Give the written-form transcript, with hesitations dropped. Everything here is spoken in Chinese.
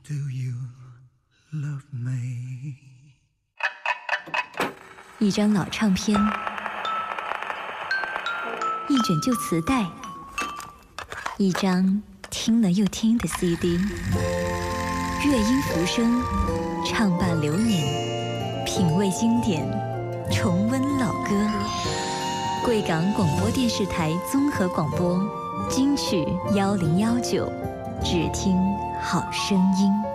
Do you love me？ 一张老唱片，一卷旧磁带，一张听了又听的 CD， 乐音浮生，唱伴流年，品味经典，重温老歌。贵港广播电视台综合广播，金曲1019，只听好声音。